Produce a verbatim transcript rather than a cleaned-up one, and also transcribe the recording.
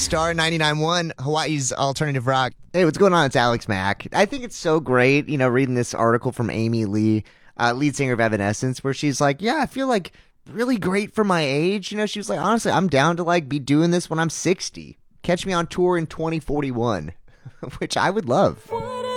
Star ninety-nine point one, Hawaii's alternative rock. Hey, what's going on? It's Alex Mack. I think it's so great, you know, reading this article from Amy Lee, uh, lead singer of Evanescence, where she's like, yeah, I feel like really great for my age. You know, she was like, honestly, I'm down to like be doing this when I'm sixty. Catch me on tour in twenty forty-one, which I would love.